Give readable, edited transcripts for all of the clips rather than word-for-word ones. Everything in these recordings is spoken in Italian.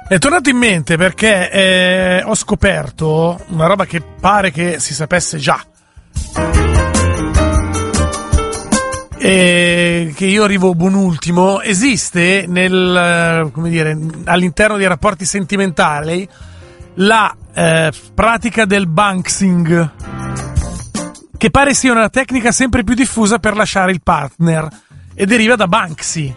È tornato in mente perché ho scoperto una roba che pare che si sapesse già. E che io arrivo buon ultimo. Esiste all'interno dei rapporti sentimentali la pratica del banksing, che pare sia una tecnica sempre più diffusa per lasciare il partner, e deriva da Banksy.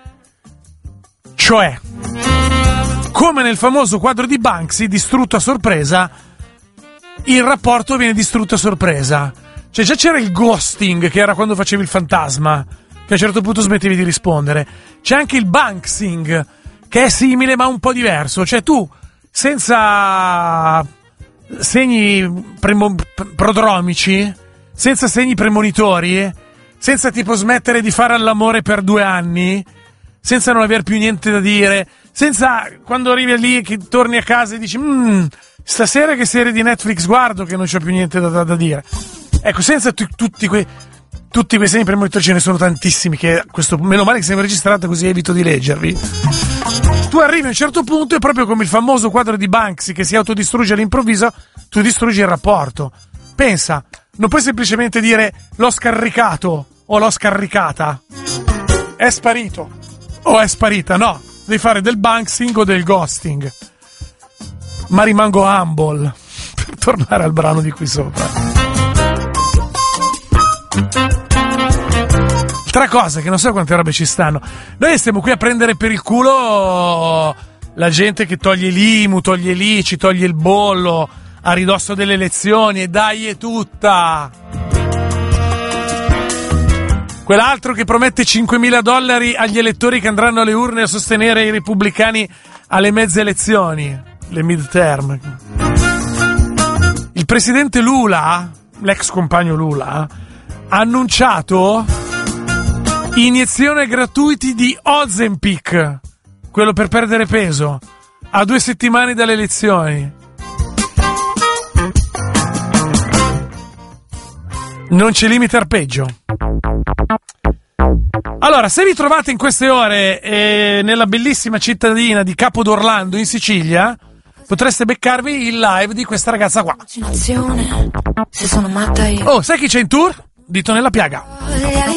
Cioè, come nel famoso quadro di Banksy, distrutto a sorpresa, il rapporto viene distrutto a sorpresa. Cioè, già c'era il ghosting, che era quando facevi il fantasma, che a un certo punto smettevi di rispondere. C'è anche il banksing, che è simile ma un po' diverso. Cioè, tu, senza segni prodromici, senza segni premonitori, senza tipo smettere di fare all'amore per 2 anni, senza non aver più niente da dire, senza, quando arrivi lì che torni a casa e dici stasera che serie di Netflix guardo che non c'ho più niente da dire. Ecco, senza tutti quei segni premonitori, ce ne sono tantissimi, che questo meno male che siamo registrati così evito di leggervi. Tu arrivi a un certo punto e proprio come il famoso quadro di Banksy che si autodistrugge all'improvviso, tu distruggi il rapporto. Pensa, non puoi semplicemente dire l'ho scaricato o l'ho scaricata. È sparito o è sparita, no. Devi fare del banksing o del ghosting. Ma rimango humble per tornare al brano di qui sopra. Altra cosa che non so quante robe ci stanno. Noi stiamo qui a prendere per il culo la gente che toglie l'IMU, toglie l'ICI, toglie il bollo a ridosso delle elezioni, e dai è tutta. Quell'altro che promette $5.000 agli elettori che andranno alle urne a sostenere i repubblicani alle mezze elezioni, le midterm. Il presidente Lula, l'ex compagno Lula, ha annunciato iniezione gratuiti di Ozempic, quello per perdere peso, a 2 settimane dalle elezioni. Non c'è limite arpeggio. Allora, se vi trovate in queste ore nella bellissima cittadina di Capodorlando in Sicilia, potreste beccarvi il live di questa ragazza qua. Se sono matta io. Oh, sai chi c'è in tour? Dito nella piaga.